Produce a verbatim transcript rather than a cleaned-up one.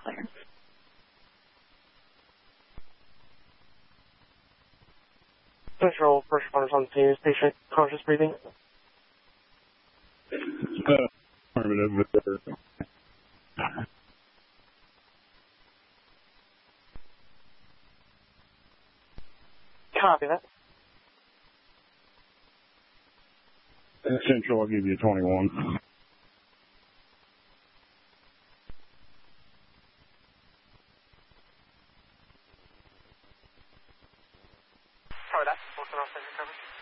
clear. Central, first responders on the scene. Is patient conscious breathing? Uh, affirmative. Copy that. Central, I'll give you twenty-one. Sorry, that's what's the last thing you covered?